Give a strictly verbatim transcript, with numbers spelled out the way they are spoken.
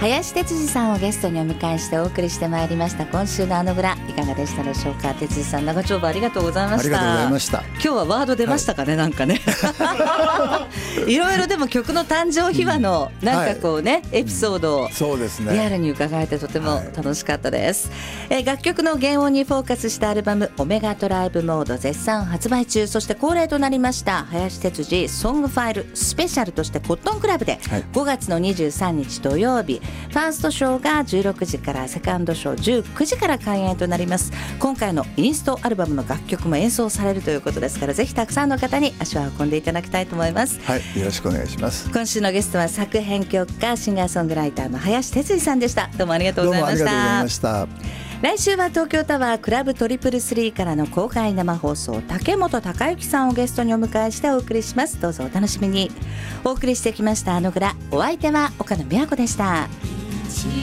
林哲司さんをゲストにお迎えしてお送りしてまいりました今週のあのブラ、いかがでしたでしょうか。哲司さん、長丁場ありがとうございました。 ありがとうございました。 今日はワード出ましたかね、はい、なんかねいろいろでも曲の誕生秘話のなんかこうね、はい、エピソードをリアルに伺えてとても楽しかったです、はい、えー、楽曲の原音にフォーカスしたアルバムオメガトライブモード絶賛発売中。そして恒例となりました林哲司ソングファイルスペシャルとしてコットンクラブでごがつのにじゅうさんにち土曜日、ファーストショーがじゅうろくじからセカンドショーじゅうくじから開演となります。今回のインストアルバムの楽曲も演奏されるということですから、ぜひたくさんの方に足を運んでいただきたいと思います。 はい、よろしくお願いします。 今週のゲストは作編曲家シンガーソングライターの林哲司さんでした。どうもありがとうございました。 どうもありがとうございました。 来週は東京タワークラブトリプルスリーからの公開生放送、竹本孝之さんをゲストにお迎えしてお送りします。どうぞお楽しみに。お送りしてきましたあのグラ、お相手は岡野美和子でした。